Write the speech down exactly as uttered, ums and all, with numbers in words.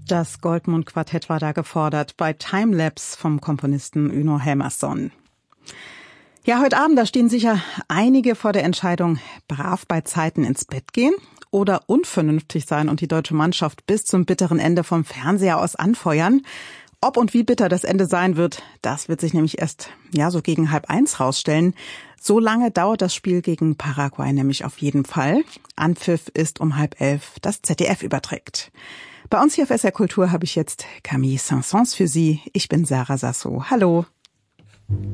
Das Goldmund-Quartett war da gefordert bei Timelapse vom Komponisten Uno Helmarsson. Ja, heute Abend, da stehen sicher einige vor der Entscheidung, brav bei Zeiten ins Bett gehen oder unvernünftig sein und die deutsche Mannschaft bis zum bitteren Ende vom Fernseher aus anfeuern. Ob und wie bitter das Ende sein wird, das wird sich nämlich erst ja so gegen halb eins rausstellen. So lange dauert das Spiel gegen Paraguay nämlich auf jeden Fall. Anpfiff ist um halb elf, das Z D F überträgt. Bei uns hier auf S R Kultur habe ich jetzt Camille Saint-Saëns für Sie. Ich bin Sarah Sasso. Hallo.